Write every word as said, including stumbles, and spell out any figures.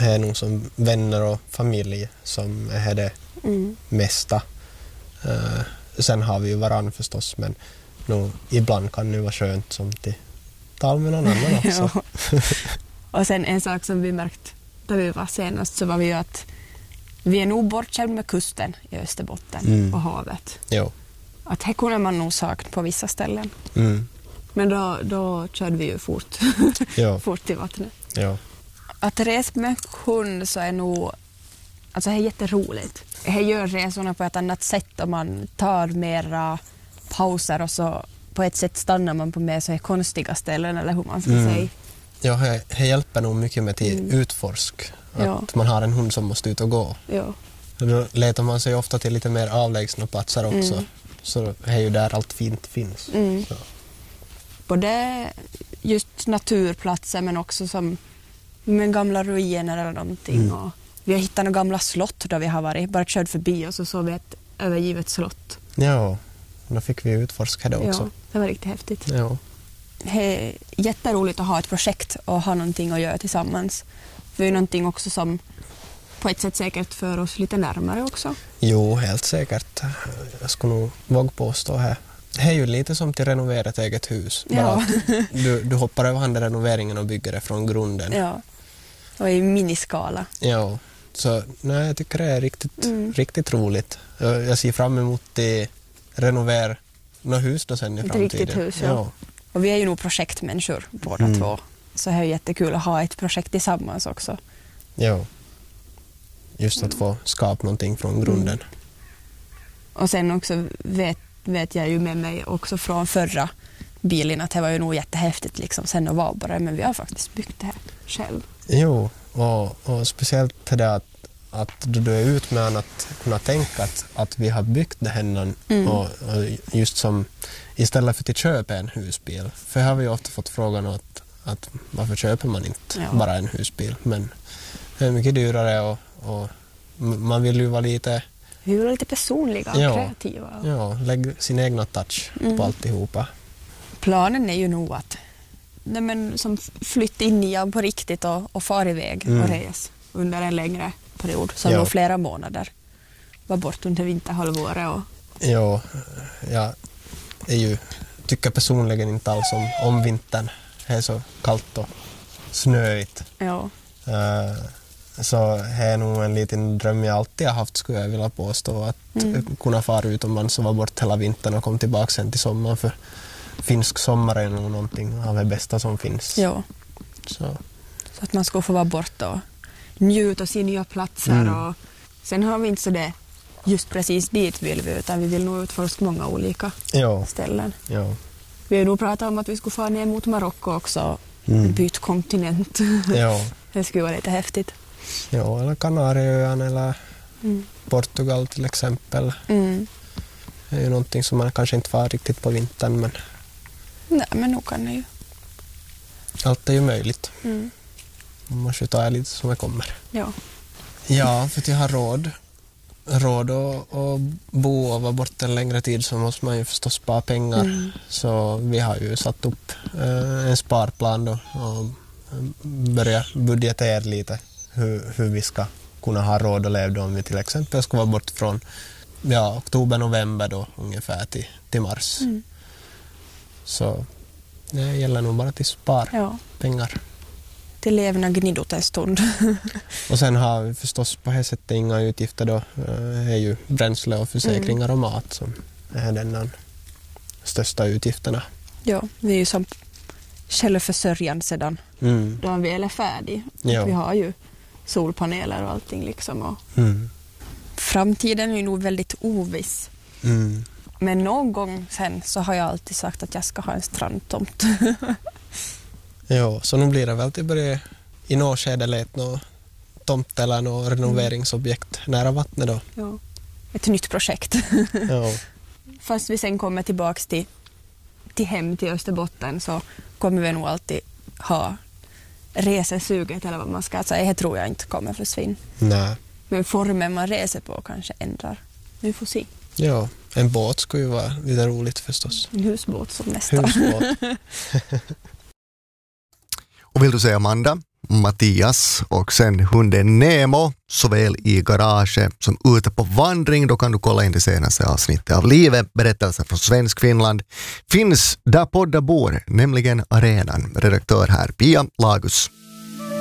är nog som vänner och familj som är det mm. mesta. Uh, sen har vi ju varann förstås, men nu, ibland kan det vara skönt som till tal med någon annan också. Och sen en sak som vi märkt när vi var senast, så var vi ju att vi är nog bortskämda med kusten i Österbotten mm. och havet. Jo. Att här kunde man nog sakna på vissa ställen. Mm. Men då, då körde vi ju fort, fort till vattnet. Ja. Att resa med hund så är nog, alltså det är jätteroligt. Det gör resorna på ett annat sätt om man tar mera pauser och så på ett sätt stannar man på mer så här konstiga ställen, eller hur man ska mm. säga. Ja, det, det hjälper nog mycket med till mm. utforsk. Att ja. man har en hund som måste ut och gå. Ja. Då letar man sig ofta till lite mer avlägsna platser också. Mm. Så det är ju där allt fint finns. Mm. Både just naturplatser men också som med gamla ruiner eller någonting. Mm. Och vi har hittat några gamla slott där vi har varit. Bara kört förbi och så såg vi ett övergivet slott. Ja, då fick vi utforska det också. Ja, det var riktigt häftigt. Ja. Det är jätteroligt att ha ett projekt och ha någonting att göra tillsammans. För det är någonting också som på ett sätt säkert för oss lite närmare också. Jo, helt säkert. Jag skulle nog våga påstå här. Det är ju lite som till renovera ett eget hus. Bara ja. du, du hoppar över hand renoveringen och bygger det från grunden. Ja, och i miniskala. Ja, så nej, jag tycker det är riktigt, mm. riktigt roligt. Jag, jag ser fram emot att renovera något hus då sen i framtiden. Ett riktigt hus, ja. ja. Och vi är ju nog projektmänniskor båda mm. två. Så det är jättekul att ha ett projekt tillsammans också. Ja, just att få skapa någonting från grunden. Mm. Och sen också vet, vet jag ju med mig också från förra bilen att det var ju nog jättehäftigt liksom sen att vara bara, men vi har faktiskt byggt det här själv. Jo, och, och speciellt det att, att du är ut med att kunna tänka att, att vi har byggt det här mm. och, och just som istället för att köpa en husbil. För här har vi ofta fått frågan att, att varför köper man inte ja. bara en husbil, men det är mycket dyrare och, och man vill ju vara lite vi vill vara lite personliga och ja, kreativa. Ja, lägg sin egna touch mm. på alltihopa. Planen är ju nog att nej men, som flytt in igen på riktigt och, och far iväg mm. och res under en längre period, som ja. nog flera månader. Var bort under vinterhalvåret. Och ja, jag är ju, tycker personligen inte alls om, om vintern. Det är så kallt och snöigt. Ja. Uh, så det är nog en liten dröm jag alltid har haft, skulle jag vilja påstå. Att mm. kunna fara utomlands och vara bort hela vintern och komma tillbaka sen till sommaren. För finsk sommar är nog någonting av det bästa som finns. Ja. Så, så att man ska få vara borta och njuta av sina nya platser. Mm. Och sen har vi inte så det just precis dit vill vi, utan vi vill nog utforska många olika ja. ställen. Ja. Vi har nog pratat om att vi skulle få ner mot Marocko också. Mm. Byt kontinent. Ja. Det skulle vara lite häftigt. Ja, eller Kanarieöarna eller mm. Portugal till exempel. Mm. Det är ju någonting som man kanske inte får riktigt på vintern, men nej, men nog kan det ju. Allt är ju möjligt. Mm. Man måste ta lite som det kommer. Ja. Ja, för att jag har råd. Råd att, att bo och vara borta en längre tid så måste man ju förstås spara pengar. Mm. Så vi har ju satt upp eh, en sparplan då och börja budgetera lite hur, hur vi ska kunna ha råd att leva om vi till exempel ska vara bort från ja, oktober, november då ungefär till, till mars. Mm. Så det gäller nog bara till spar ja. pengar. Till levna gnidot en stund. Och sen har vi förstås på det sättet inga utgifter då. Det är ju bränsle och försäkringar mm. och mat som är den största utgifterna. Ja, vi är ju som självförsörjande sedan mm. då vi är färdiga. Ja. Vi har ju solpaneler och allting liksom. Och mm. framtiden är ju nog väldigt oviss. Mm. Men någon gång sen så har jag alltid sagt att jag ska ha en strandtomt. Ja, så nu blir det väl till börja i något skede lät något tomt eller något renoveringsobjekt mm. nära vattnet då. Ja, ett nytt projekt. Ja. Fast vi sen kommer tillbaka till, till hem till Österbotten så kommer vi nog alltid ha resesuget eller vad man ska säga. Det tror jag inte kommer försvinna. Nej. Men formen man reser på kanske ändrar. Vi får se. Ja, en båt skulle ju vara lite roligt förstås. En husbåt som nästa. Husbåt. Och vill du säga Amanda, Mattias och sen hunden Nemo, såväl i garaget som ute på vandring. Då kan du kolla in det senaste avsnittet av Livet, berättelser från Svensk Finland. Finns där poddar bor, nämligen Arenan. Redaktör här Pia Lagus.